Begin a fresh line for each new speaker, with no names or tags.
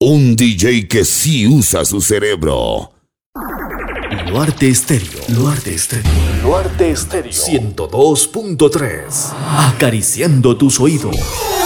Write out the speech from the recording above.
Un DJ que sí usa su cerebro.
Luarte Estéreo. Luarte Estéreo. Luarte Estéreo. 102.3. Acariciando tus oídos.